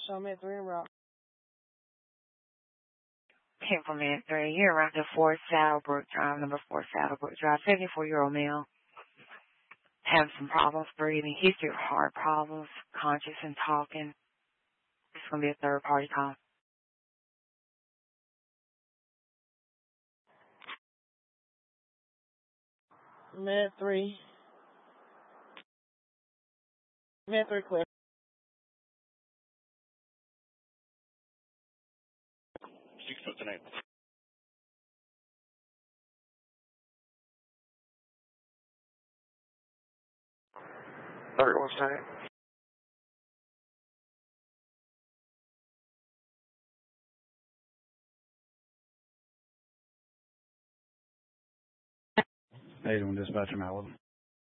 Show me at 3 and route. Implement 3, you're around the 4 Saddlebrook Drive, number 4 Saddlebrook Drive, 74-year-old male. Having some problems breathing, history of heart problems, conscious and talking. It's going to be a third-party call. Minute 3. Minute 3 clear. 6 foot tonight. What's that? How you doing, dispatcher Malibu?